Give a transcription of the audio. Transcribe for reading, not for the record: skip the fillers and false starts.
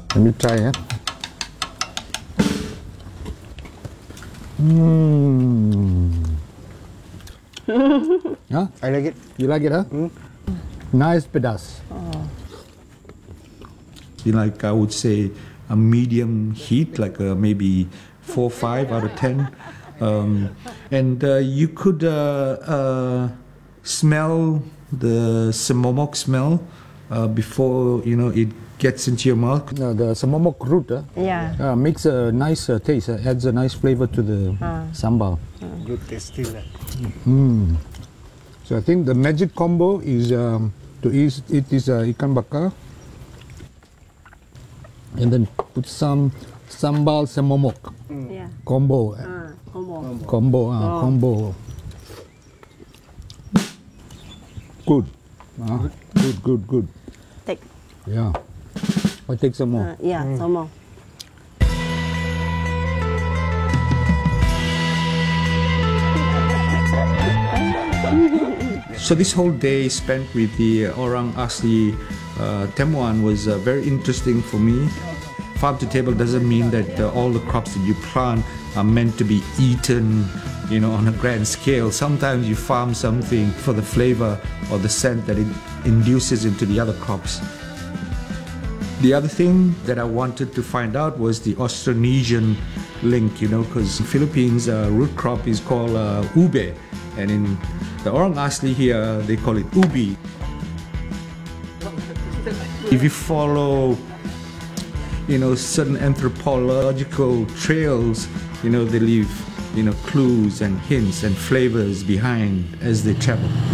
Let me try, huh? Huh? I like it. You like it, huh? Nice pedas. Like I would say a medium heat, like maybe 4, 5 out of 10. And you could smell the semomok smell before it gets into your mouth. The samomok root Yeah. makes a nice taste, adds a nice flavor to the sambal. Good tasty lah. So I think the magic combo is to eat this ikan bakar and then put some sambal semomok Yeah. combo. Combo. Good. Good. Take. Yeah. I'll take some more. Yeah, some more. So this whole day spent with the Orang Asli Temuan was very interesting for me. Farm to table doesn't mean that all the crops that you plant are meant to be eaten, on a grand scale. Sometimes you farm something for the flavor or the scent that it induces into the other crops. The other thing that I wanted to find out was the Austronesian link, because in Philippines root crop is called ube, and in the Orang Asli here they call it ubi. If you follow certain anthropological trails, they leave clues and hints and flavors behind as they travel.